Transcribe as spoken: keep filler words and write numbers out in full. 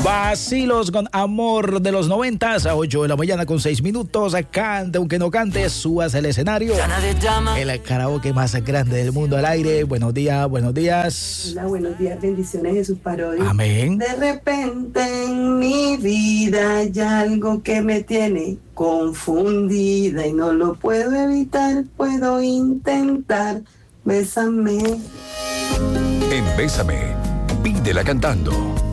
Vacilos con Amor de los noventas a ocho de la mañana con seis minutos. Cante aunque no cante, subas al escenario. El karaoke más grande del mundo al aire. Buenos días, buenos días. Hola, buenos días, bendiciones Jesús Parodi. Amén. De repente en mi vida hay algo que me tiene confundida y no lo puedo evitar, puedo intentar. Bésame. En Bésame, pídela cantando.